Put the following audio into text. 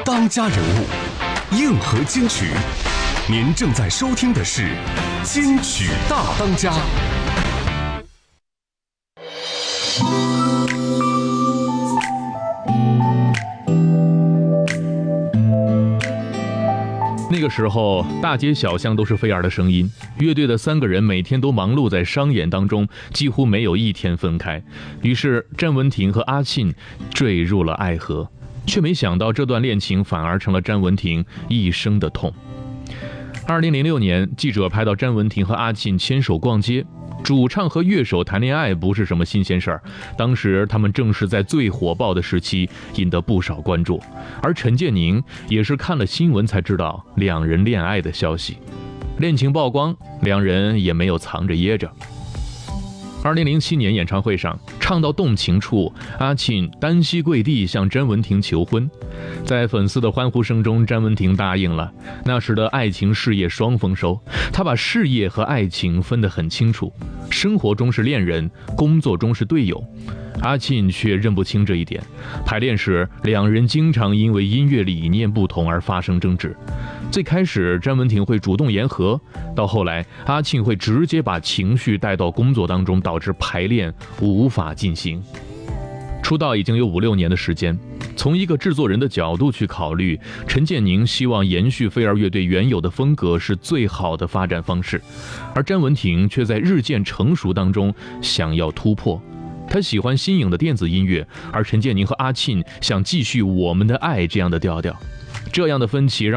当家人物，硬核金曲。您正在收听的是金曲大当家。 那个时候，大街小巷都是飞儿的声音。乐队的3个人每天都忙碌在商演当中，几乎没有一天分开。于是，詹雯婷和阿沁坠入了爱河，却没想到这段恋情反而成了詹雯婷一生的痛。2006年，记者拍到詹雯婷和阿沁牵手逛街。主唱和乐手谈恋爱不是什么新鲜事儿，当时他们正是在最火爆的时期，引得不少关注。而陈建宁也是看了新闻才知道两人恋爱的消息，恋情曝光，两人也没有藏着掖着。2007年演唱会上，唱到动情处，阿沁单膝跪地向詹雯婷求婚。在粉丝的欢呼声中，詹雯婷答应了。那时的爱情事业双丰收，她把事业和爱情分得很清楚，生活中是恋人，工作中是队友。阿沁却认不清这一点，排练时两人经常因为音乐理念不同而发生争执。最开始詹雯婷会主动言和，到后来阿沁会直接把情绪带到工作当中，导致排练无法进行。出道已经有5-6年的时间，从一个制作人的角度去考虑，陈建宁希望延续飞儿乐队原有的风格是最好的发展方式，而詹雯婷却在日渐成熟当中想要突破。他喜欢新颖的电子音乐，而陈建宁和阿沁想继续我们的爱这样的调调。这样的分歧让